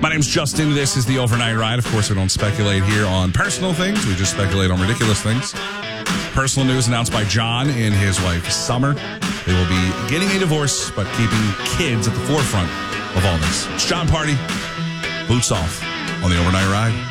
My name's Justin. This is the Overnight Ride. Of course, we don't speculate here on personal things. We just speculate on ridiculous things. Personal news announced by John and his wife, Summer. They will be getting a divorce, but keeping kids at the forefront of all this. It's John Party. Boots off on the Overnight Ride.